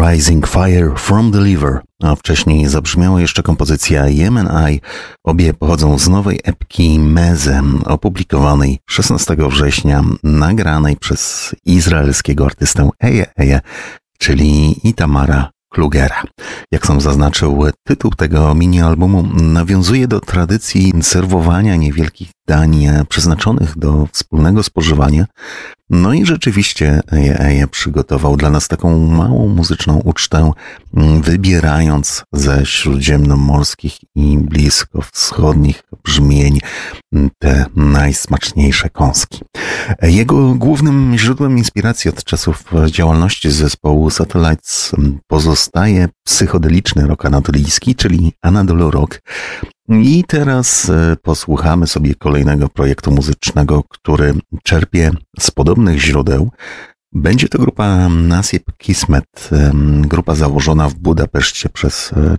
Rising Fire from the Liver, a wcześniej zabrzmiała jeszcze kompozycja Yemen Eye. Obie pochodzą z nowej epki Meze, opublikowanej 16 września, nagranej przez izraelskiego artystę Eje, czyli Itamara Klugera. Jak sam zaznaczył, tytuł tego mini-albumu nawiązuje do tradycji serwowania niewielkich dań przeznaczonych do wspólnego spożywania. No i rzeczywiście Eje przygotował dla nas taką małą muzyczną ucztę, wybierając ze śródziemnomorskich i bliskowschodnich brzmień te najsmaczniejsze kąski. Jego głównym źródłem inspiracji od czasów działalności zespołu Satellites pozostaje psychodeliczny rock anatolijski, czyli Anadolu Rock. I teraz posłuchamy sobie kolejnego projektu muzycznego, który czerpie z podobnych źródeł. Będzie to grupa Nasip Kismet, grupa założona w Budapeszcie przez